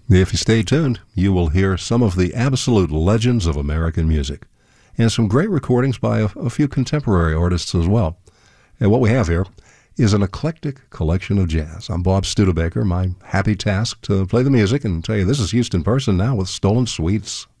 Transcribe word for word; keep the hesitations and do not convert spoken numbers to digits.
If you stay tuned, you will hear some of the absolute legends of American music and some great recordings by a, a few contemporary artists as well. And what we have here is an eclectic collection of jazz. I'm Bob Studebaker, my happy task to play the music and tell you this is Houston Person now with Stolen Sweets.